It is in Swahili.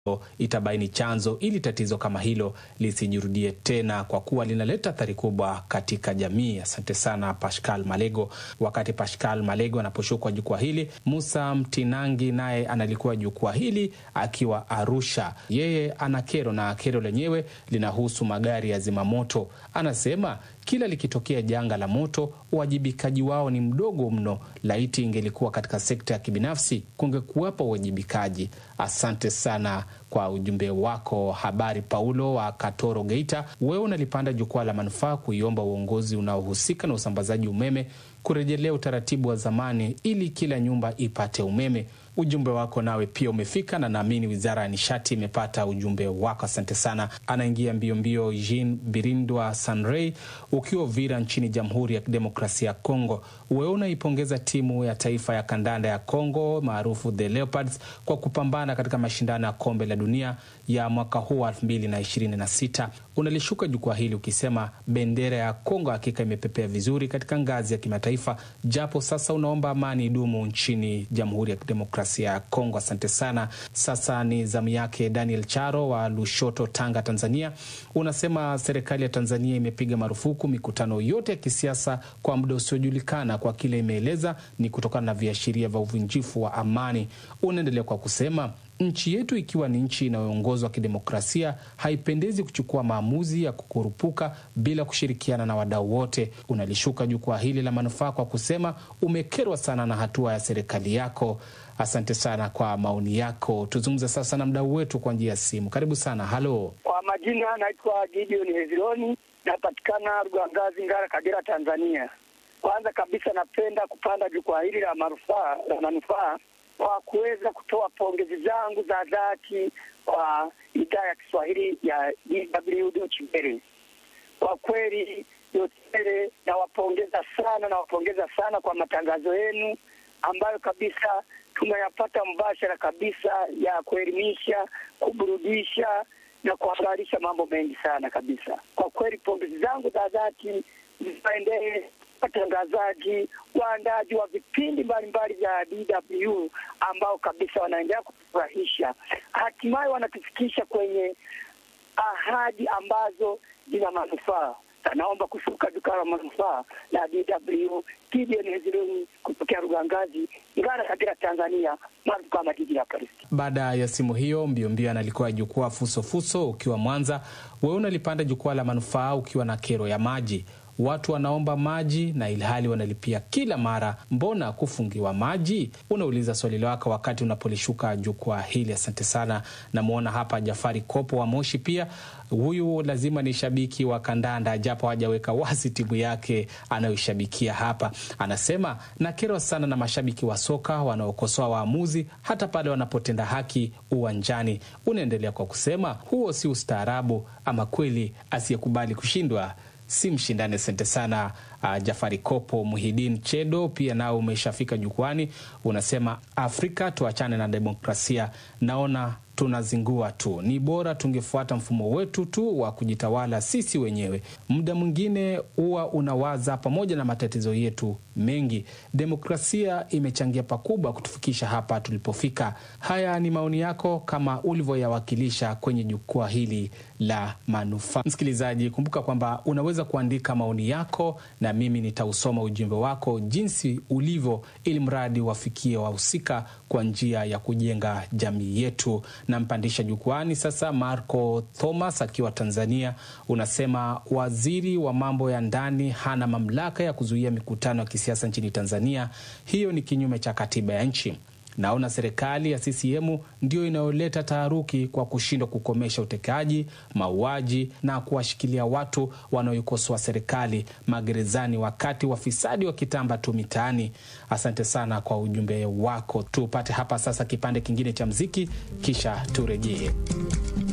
itabaini chanzo ili tatizo kama hilo lisijirudie tena, kwa kuwa linaleta athari kubwa katika jamii. Asante sana Pascal Malego. Wakati Pascal Malego anaposhuka jukwaa hili, Musa Mtinangi naye analikuwa jukwaa hili akiwa Arusha. Yeye ana kero, na kero lenyewe linahusu magari ya zimamoto. Anasema kila likitokea janga la moto, uwajibikaji wao ni mdogo mno. Laiti ingelikuwa katika sekta ya kibinafsi, kungekuwepo uwajibikaji. Asante sana kwa ujumbe wako. Habari Paulo wa Katoro Geita, wewe unalipanda jukwaa la manufaa kuiomba uongozi unaohusika na usambazaji umeme kurejelea utaratibu wa zamani ili kila nyumba ipate umeme. Ujumbe wako nawe pia umefika, na naamini Wizara ya Nishati imepata ujumbe wako. Asante sana. Anaingia mbio mbio Jean Birindwa Sanrey ukiwa Uvira nchini Jamhuri ya Demokrasia ya Kongo. Wewe unaipongeza timu ya taifa ya kandanda ya Kongo maarufu The Leopards kwa kupambana katika mashindano ya kombe la dunia ya mwaka huu 2026. Unalishuka jukwaa hili ukisema bendera ya Kongo hakika imepepea vizuri katika ngazi ya kimataifa, japo sasa unaomba amani idumu nchini Jamhuri ya Demokrasia ya Kongo. Asante sana. Sasa ni zamu yake Daniel Charo wa Lushoto, Tanga, Tanzania. Unasema serikali ya Tanzania imepiga marufuku mikutano yote ya kisiasa kwa muda usiojulikana, kwa kile imeeleza ni kutokana na viashiria vya uvunjifu wa amani. Unaendelea kwa kusema nchi yetu ikiwa ni nchi inayoongozwa kidemokrasia, haipendezi kuchukua maamuzi ya kukurupuka bila kushirikiana na wadau wote. Unalishuka jukwaa hili la manufaa kwa kusema umekerwa sana na hatua ya serikali yako. Asante sana kwa maoni yako. Tuzungumze sasa na mdau wetu kwa njia ya simu. Karibu sana. Halo. Kwa majina naitwa Gideon Hezironi, napatikana Rugangazi, Ngara, Kagera, Tanzania. Kwanza kabisa napenda kupanda jukwaa hili la manufaa kwa kuweza kutoa pongezi zangu za dhati kwa idhaa ya Kiswahili ya DW Deutsche Welle. Kwa kweli yote nawapongeza sana kwa matangazo yenu ambayo kabisa tunayapata mbashara kabisa, ya kuelimisha, kuburudisha na kuhabarisha mambo mengi sana kabisa. Kwa kweli pongezi zangu za dhati ziwaendee watangazaji, waandaji wa vipindi mbalimbali vya DW ambao kabisa wanaendelea kufurahisha. Hatimaye wanatufikisha kwenye ahadi ambazo zina manufaa. Naomba kushuka jukwaa la manufaa la DW Gideon Hezironi kutokea Rugangazi, Ngara, Kagera, Tanzania, maarufu kama jiji la Paris. Baada ya simu hiyo mbio analikuwa jukwaa Fuso ukiwa Mwanza. Wewe unalipanda jukwaa la manufaa ukiwa na kero ya maji. Watu wanaomba maji na ilhali wanalipia kila mara. Mbona kufungiwa maji? Unauliza swali lako wakati unapolishuka jukwaa hili. Asante sana. Namuona hapa Jafari Kopo wa Moshi pia. Huyu lazima ni shabiki wa kandanda, japo hajaweka wazi timu yake anayoshabikia hapa. Anasema nakerwa sana na mashabiki wa soka wanaokosoa waamuzi hata pale wanapotenda haki uwanjani. Unaendelea kwa kusema huo si ustaarabu, ama kweli asiyekubali kushindwa si mshindane. Asante sana Jafari Kopo. Muhidin Chedo pia nao umeshafika jukwani. Unasema Afrika tuachane na demokrasia, naona tunazingua tu. Ni bora tungefuata mfumo wetu tu wa kujitawala sisi wenyewe. Muda mwingine huwa unawaza pamoja na matatizo yetu mengi. Demokrasia imechangia pakubwa kutufikisha hapa tulipofika. Haya ni maoni yako kama ulivyoyawakilisha kwenye jukwaa hili la manufaa. Msikilizaji, kumbuka kwamba unaweza kuandika maoni yako na mimi nitausoma ujumbe wako jinsi ulivyo, ili mradi wafikie wahusika kwa njia ya kujenga jamii yetu. Na mpandisha jukwani sasa Marco Thomas akiwa Tanzania. Unasema waziri wa mambo ya ndani hana mamlaka ya kuzuia mikutano ya kisiasa nchini Tanzania. Hiyo ni kinyume cha katiba ya nchi. Naona serikali ya CCM ndio inayoleta taharuki kwa kushindwa kukomesha utekaji, mauaji na kuwashikilia watu wanaoikosoa serikali magerezani wakati wafisadi wa kitamba tu mitaani. Asante sana kwa ujumbe wako. Tupate hapa sasa kipande kingine cha mziki kisha turejee.